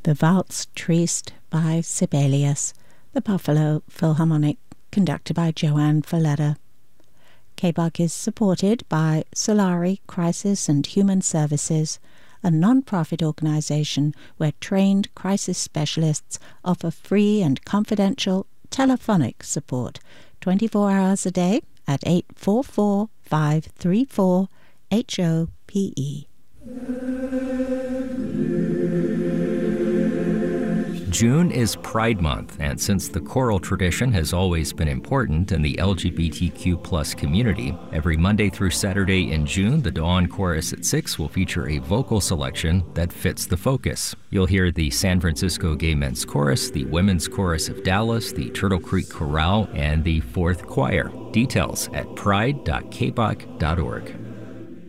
The Waltz Triest by Sibelius, the Buffalo Philharmonic, conducted by Joanne Valletta. KBUG is supported by Solari Crisis and Human Services, a non-profit organization where trained crisis specialists offer free and confidential telephonic support 24 hours a day at 844-534-HOPE. June is Pride Month, and since the choral tradition has always been important in the LGBTQ+ community, every Monday through Saturday in June, the Dawn Chorus at 6 will feature a vocal selection that fits the focus. You'll hear the San Francisco Gay Men's Chorus, the Women's Chorus of Dallas, the Turtle Creek Chorale, and the Fourth Choir. Details at pride.kbuc.org.